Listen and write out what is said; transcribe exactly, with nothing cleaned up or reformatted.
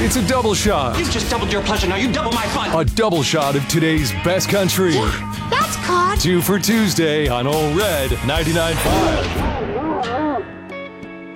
It's a double shot. You've just doubled your pleasure. Now you double my fun. A double shot of today's best country. Yeah, that's caught. Two for Tuesday on Ole Red ninety-nine point five.